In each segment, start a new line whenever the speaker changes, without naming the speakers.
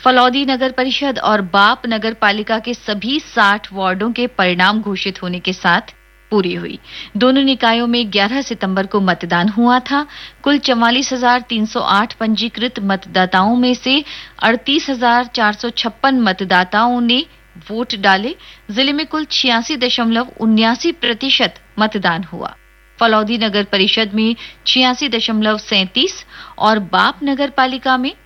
फलौदी नगर परिषद और बाप नगर पालिका के सभी 60 वार्डों के परिणाम घोषित होने के साथ पूरी हुई। दोनों निकायों में 11 सितंबर को मतदान हुआ था। कुल 44,308 पंजीकृत मतदाताओं में से 38,456 मतदाताओं ने वोट डाले। जिले में कुल 86.79% मतदान हुआ। फलौदी नगर परिषद में 86.37 और बाप नगर पालिका में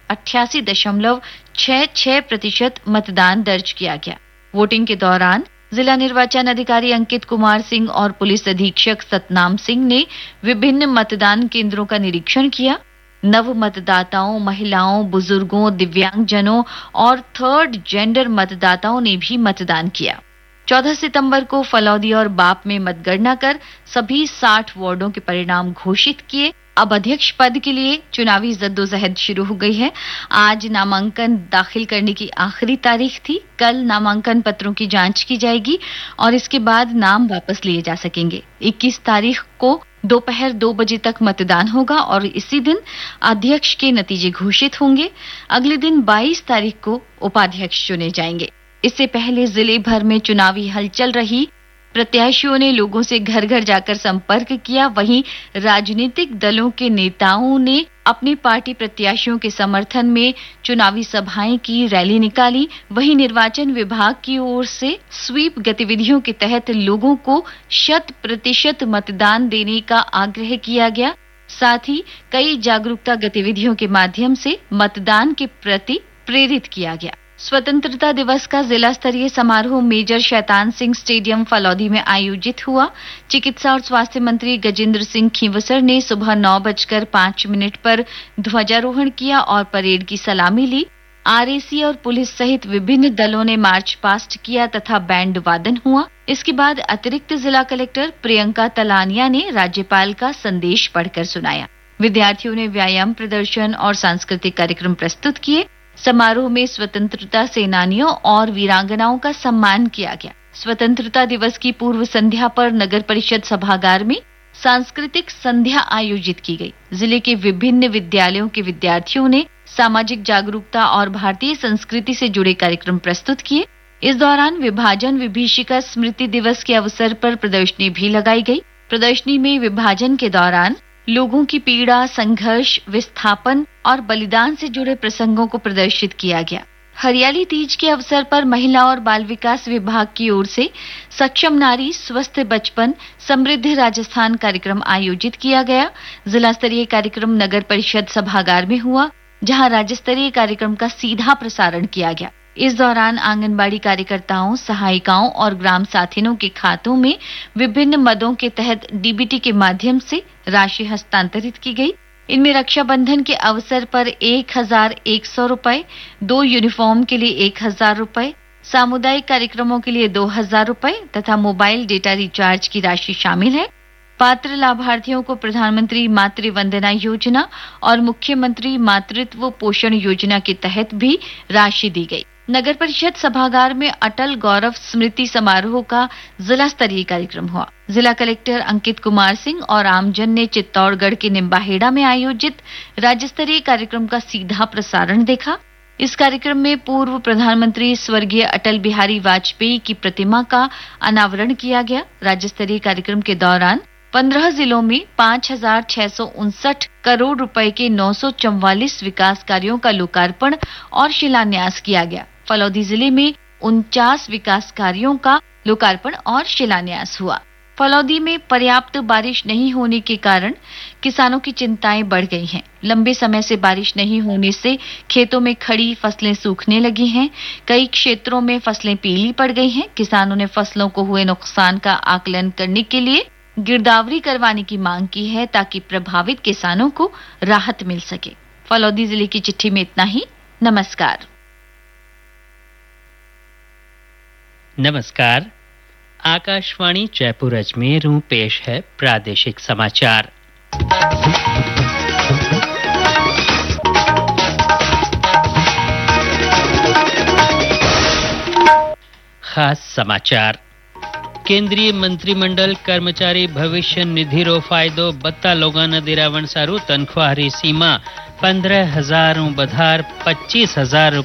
88.66% मतदान दर्ज किया गया। वोटिंग के दौरान जिला निर्वाचन अधिकारी अंकित कुमार सिंह और पुलिस अधीक्षक सतनाम सिंह ने विभिन्न मतदान केंद्रों का निरीक्षण किया। नव मतदाताओं, महिलाओं, बुजुर्गों, दिव्यांगजनों और थर्ड जेंडर मतदाताओं ने भी मतदान किया। 14 सितंबर को फलौदी और बाप में मतगणना कर सभी 60 वार्डों के परिणाम घोषित किए। अब अध्यक्ष पद के लिए चुनावी जद्दोजहद शुरू हो गई है। आज नामांकन दाखिल करने की आखिरी तारीख थी। कल नामांकन पत्रों की जांच की जाएगी और इसके बाद नाम वापस लिए जा सकेंगे। 21 तारीख को दोपहर 2 बजे तक मतदान होगा और इसी दिन अध्यक्ष के नतीजे घोषित होंगे। अगले दिन 22 तारीख को उपाध्यक्ष चुने जाएंगे। इससे पहले जिले भर में चुनावी हलचल रही। प्रत्याशियों ने लोगों से घर घर जाकर संपर्क किया। वहीं राजनीतिक दलों के नेताओं ने अपनी पार्टी प्रत्याशियों के समर्थन में चुनावी सभाएं की, रैली निकाली। वहीं निर्वाचन विभाग की ओर से स्वीप गतिविधियों के तहत लोगों को 100% मतदान देने का आग्रह किया गया। साथ ही कई जागरूकता गतिविधियों के माध्यम से मतदान के प्रति प्रेरित किया गया। स्वतंत्रता दिवस का जिला स्तरीय समारोह मेजर शैतान सिंह स्टेडियम फलौदी में आयोजित हुआ। चिकित्सा और स्वास्थ्य मंत्री गजेंद्र सिंह खींवसर ने सुबह 9:05 पर ध्वजारोहण किया और परेड की सलामी ली। आरएसी और पुलिस सहित विभिन्न दलों ने मार्च पास्ट किया तथा बैंड वादन हुआ। इसके बाद अतिरिक्त जिला कलेक्टर प्रियंका तलानिया ने राज्यपाल का संदेश पढ़कर सुनाया। विद्यार्थियों ने व्यायाम प्रदर्शन और सांस्कृतिक कार्यक्रम प्रस्तुत किए। समारोह में स्वतंत्रता सेनानियों और वीरांगनाओं का सम्मान किया गया। स्वतंत्रता दिवस की पूर्व संध्या पर नगर परिषद सभागार में सांस्कृतिक संध्या आयोजित की गई। जिले के विभिन्न विद्यालयों के विद्यार्थियों ने सामाजिक जागरूकता और भारतीय संस्कृति से जुड़े कार्यक्रम प्रस्तुत किए। इस दौरान विभाजन विभीषिका स्मृति दिवस के अवसर पर प्रदर्शनी भी लगाई गई। प्रदर्शनी में विभाजन के दौरान लोगों की पीड़ा, संघर्ष, विस्थापन और बलिदान से जुड़े प्रसंगों को प्रदर्शित किया गया। हरियाली तीज के अवसर पर महिला और बाल विकास विभाग की ओर से सक्षम नारी स्वस्थ बचपन समृद्ध राजस्थान कार्यक्रम आयोजित किया गया। जिला स्तरीय कार्यक्रम नगर परिषद सभागार में हुआ, जहां राज्य स्तरीय कार्यक्रम का सीधा प्रसारण किया गया। इस दौरान आंगनबाड़ी कार्यकर्ताओं, सहायिकाओं और ग्राम साथिनों के खातों में विभिन्न मदों के तहत डीबीटी के माध्यम से राशि हस्तांतरित की गई। इनमें रक्षाबंधन के अवसर पर 1,100 रुपए, 2 यूनिफॉर्म के लिए 1,000 रुपए, सामुदायिक कार्यक्रमों के लिए 2,000 रुपए तथा मोबाइल डेटा रिचार्ज की राशि शामिल है। पात्र लाभार्थियों को प्रधानमंत्री मातृ वंदना योजना और मुख्यमंत्री मातृत्व पोषण योजना के तहत भी राशि दी गई। नगर परिषद सभागार में अटल गौरव स्मृति समारोह का जिला स्तरीय कार्यक्रम हुआ। जिला कलेक्टर अंकित कुमार सिंह और आमजन ने चित्तौड़गढ़ के निम्बाहेड़ा में आयोजित राज्य स्तरीय कार्यक्रम का सीधा प्रसारण देखा। इस कार्यक्रम में पूर्व प्रधानमंत्री स्वर्गीय अटल बिहारी वाजपेयी की प्रतिमा का अनावरण किया गया। राज्य स्तरीय कार्यक्रम के दौरान 15 जिलों में 5,659 करोड़ रुपए के 944 विकास कार्यों का लोकार्पण और शिलान्यास किया गया। फलौदी जिले में 49 विकास कार्यों का लोकार्पण और शिलान्यास हुआ। फलौदी में पर्याप्त बारिश नहीं होने के कारण किसानों की चिंताएं बढ़ गई हैं। लंबे समय से बारिश नहीं होने से खेतों में खड़ी फसलें सूखने लगी हैं। कई क्षेत्रों में फसलें पीली पड़ गई हैं। किसानों ने फसलों को हुए नुकसान का आकलन करने के लिए गिरदावरी करवाने की मांग की है ताकि प्रभावित किसानों को राहत मिल सके। फलौदी जिले की चिट्ठी में इतना ही। नमस्कार।
नमस्कार। आकाशवाणी जयपुर अजमेर पेश है प्रादेशिक समाचार। खास समाचार। केंद्रीय मंत्रिमंडल कर्मचारी भविष्य निधि रो फायदो बत्ता लोगाना दिरावण सारू तनख्वाहरी सीमा 15,000 बधार 25,000